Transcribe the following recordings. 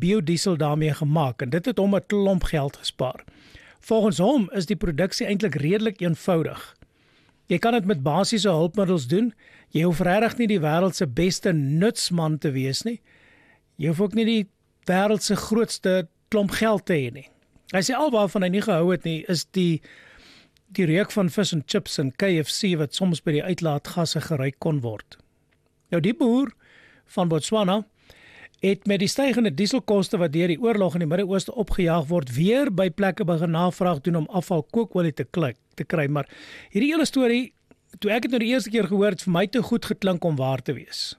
biodiesel daarmee gemaak en dit het hom 'n klomp geld gespaar. Volgens hom is die produksie eintlik redelik eenvoudig. Jy kan dit met basiese hulpmiddels doen. Jy hoef regtig nie die wêreld se beste nutsman te wees nie. Jy hoef ook nie die wêreld se grootste klomp geld te hê nie. Hy sê alwaarvan hy nie gehou het nie, is die reuk van vis en chips en KFC wat soms by die uitlaatgasse geruik kon word. Nou die boer van Botswana het met die stygende dieselkoste wat deur die oorlog in die Midde-Ooste opgejaag word, weer by plekke begin navraag doen om afvalkookolie te kry. Maar hierdie hele storie, toe ek het nou die eerste keer gehoor, het vir my te goed geklink om waar te wees.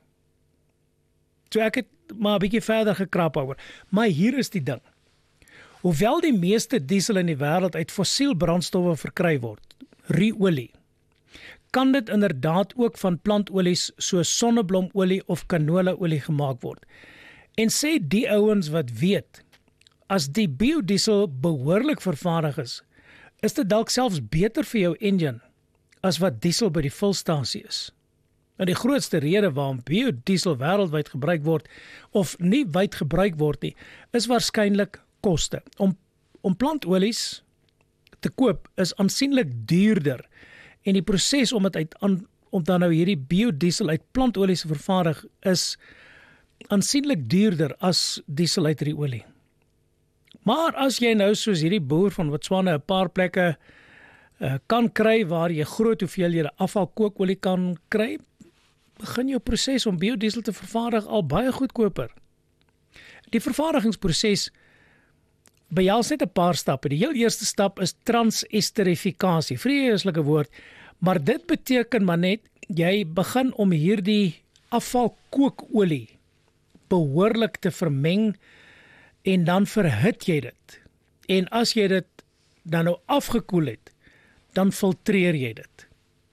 Toe ek het maar 'n bietjie verder gekrap oor. Maar hier is die ding. Hoewel die meeste diesel in die wêreld uit fossiel brandstowwe verkry word, ruolie, kan dit inderdaad ook van plantolies soos sonneblomolie of canolaolie gemaak word. En sê die ouens wat weet, as die biodiesel behoorlik vervaardig is dit dalk selfs beter vir jou engine as wat diesel by die vulstasie is. Nou die grootste rede waarom biodiesel wêreldwyd gebruik word, of nie wyd gebruik word nie, is waarskynlik koste. Om plantolies te koop is aansienlik duurder en die proses om dan nou hierdie biodiesel uit plantolies te vervaardig is aansienlik duurder as diesel uit ruolie. Maar as jy nou soos hierdie boer van Botswana 'n paar plekke kan kry waar jy groot hoeveelhede afvalkookolie kan kry, begin jou proses om biodiesel te vervaardig al baie goedkoper. Die vervaardigingsproses behels net 'n paar stappe. Die heel eerste stap is transesterifikasie. Vreeslike woord, maar dit beteken maar net jy begin om hierdie afvalkookolie behoorlik te vermeng en dan verhit jy dit. En as jy dit dan nou afgekoel het, dan filtreer jy dit.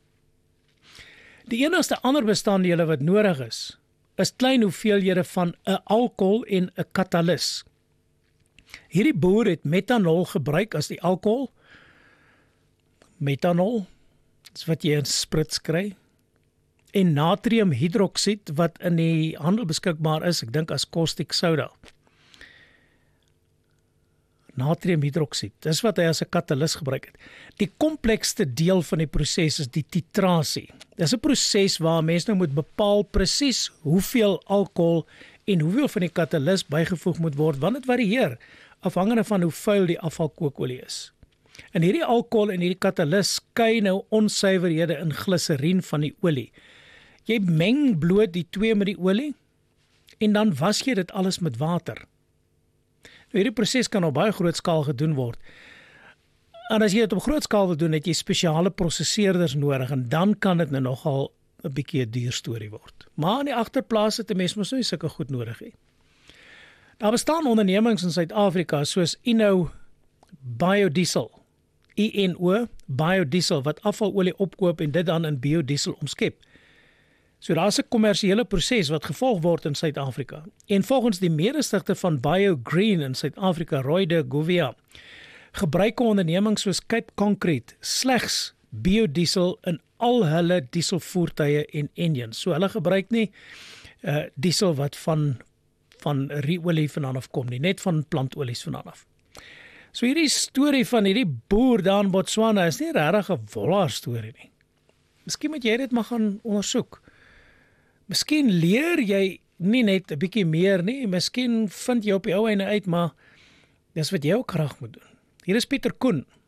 Die enigste ander bestanddele wat nodig is klein hoeveelhede van 'n alkohol en 'n katalis. Hierdie boer het metanol gebruik as die alkohol. Metanol, dis wat jy in sprits kry. En natriumhidroksied wat in die handel beskikbaar is, ek dink as caustic soda. Natriumhidroksied, dis wat hy as 'n katalis gebruik het. Die komplekste deel van die proses is die titrasie. Dis 'n proses waar mense nou moet bepaal presies hoeveel alkohol en hoeveel van die katalis bygevoeg moet word, want dit varieer afhangende van hoe vuil die afvalkookolie is. En hierdie alkohol en hierdie katalis skei nou onsuiverhede in gliserien van die olie. Jy meng bloot die twee met die olie en dan was jy dit alles met water. Nou, hierdie proses kan op baie groot skaal gedoen word. En as jy dit op groot skaal wil doen, het jy spesiale prosesseerders nodig en dan kan dit nou nogal 'n bietjie 'n duur storie word. Maar in die agterplaas het 'n mens mos nie sulke goed nodig hê. Daar bestaan ondernemings in Suid-Afrika soos Inno Biodiesel, INO Biodiesel wat afvalolie opkoop en dit dan in biodiesel omskep. So daar is 'n kommersiële proses wat gevolg word in Suid-Afrika. En volgens die mede-stigter van BioGreen in Suid-Afrika, Roy de Govia, gebruik ondernemings soos Cape Concrete slegs biodiesel in al hulle dieselvoertuie en engines. So hulle gebruik nie diesel wat van ruolie vandaan af kom nie, net van plantolies vandaan af. So hierdie storie van hierdie boer daar in Botswana is nie regtig 'n wollaar storie nie. Miskien moet jy dit maar gaan ondersoek. Miskien leer jy nie net 'n bietjie meer nie, miskien vind jy op die ou einde uit, maar dis wat jy ook graag moet doen. Hier is Pieter Koen